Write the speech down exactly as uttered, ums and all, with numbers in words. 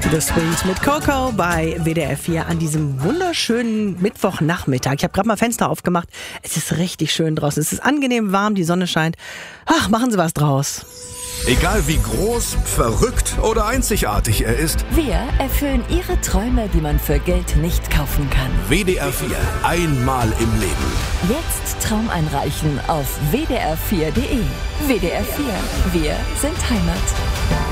The Sweet mit Coco bei W D R vier an diesem wunderschönen Mittwochnachmittag. Ich habe gerade mal Fenster aufgemacht. Es ist richtig schön draußen. Es ist angenehm warm, die Sonne scheint. Ach, machen Sie was draus. Egal wie groß, verrückt oder einzigartig er ist, Wir erfüllen Ihre Träume, die man für Geld nicht kaufen kann. W D R vier, einmal im Leben. Jetzt Traum einreichen auf w d r vier punkt d e. W D R vier, wir sind Heimat.